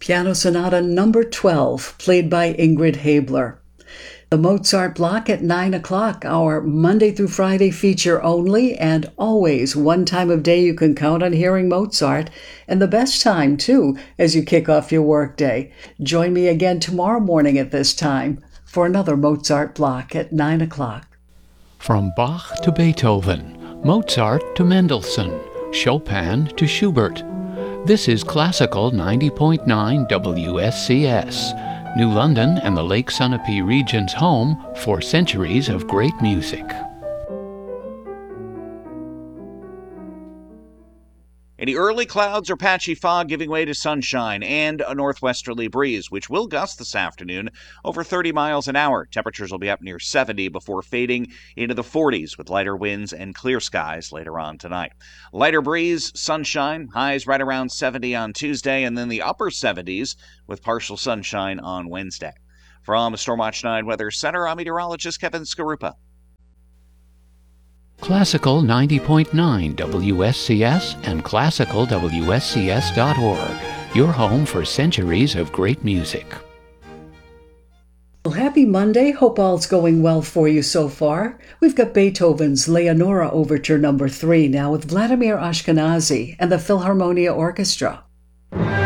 Piano Sonata number 12, played by Ingrid Habler. The Mozart Block at 9 o'clock, our Monday through Friday feature only, and always one time of day you can count on hearing Mozart, and the best time, too, as you kick off your workday. Join me again tomorrow morning at this time for another Mozart Block at 9 o'clock. From Bach to Beethoven, Mozart to Mendelssohn, Chopin to Schubert. This is Classical 90.9 WSCS, New London and the Lake Sunapee region's home for centuries of great music. Any early clouds or patchy fog giving way to sunshine and a northwesterly breeze, which will gust this afternoon over 30 miles an hour. Temperatures will be up near 70 before fading into the 40s with lighter winds and clear skies later on tonight. Lighter breeze, sunshine, highs right around 70 on Tuesday, and then the upper 70s with partial sunshine on Wednesday. From Stormwatch 9 Weather Center, I'm meteorologist Kevin Skarupa. Classical 90.9 WSCS and classicalwscs.org, your home for centuries of great music. Well, happy Monday. Hope all's going well for you so far. We've got Beethoven's Leonora Overture number 3 now with Vladimir Ashkenazy and the Philharmonia Orchestra.